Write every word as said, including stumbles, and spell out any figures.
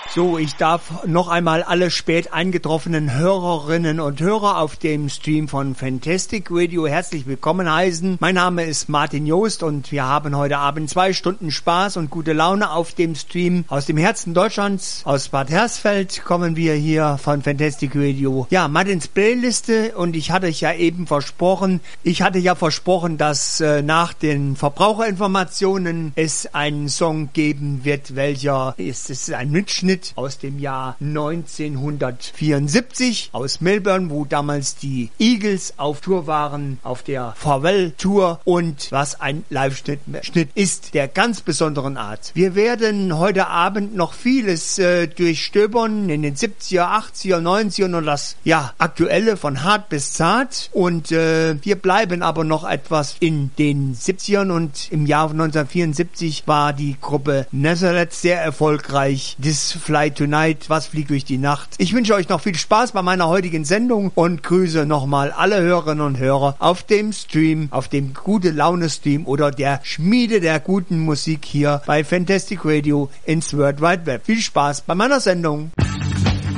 So, ich darf noch einmal alle spät eingetroffenen Hörerinnen und Hörer auf dem Stream von Fantastic Radio herzlich willkommen heißen. Mein Name ist Martin Joost und wir haben heute Abend zwei Stunden Spaß und gute Laune auf dem Stream. Aus dem Herzen Deutschlands, aus Bad Hersfeld, kommen wir hier von Fantastic Radio. Ja, Martins Playliste, und ich hatte ja eben versprochen, ich hatte ja versprochen, dass äh, nach den Verbraucherinformationen es einen Song geben wird, welcher ist, es ist ein Mitschnitt aus dem Jahr neunzehnhundertvierundsiebzig aus Melbourne, wo damals die Eagles auf Tour waren, auf der Farewell Tour, und was ein Live-Schnitt Schnitt ist, der ganz besonderen Art. Wir werden heute Abend noch vieles äh, durchstöbern in den siebziger, achtziger, neunziger und das ja aktuelle von hart bis zart, und äh, wir bleiben aber noch etwas in den siebzigern, und im Jahr neunzehnhundertvierundsiebzig war die Gruppe Nazareth sehr erfolgreich. This Fly Tonight, was fliegt durch die Nacht. Ich wünsche euch noch viel Spaß bei meiner heutigen Sendung und grüße nochmal alle Hörerinnen und Hörer auf dem Stream, auf dem Gute Laune Stream oder der Schmiede der guten Musik hier bei Fantastic Radio ins World Wide Web. Viel Spaß bei meiner Sendung.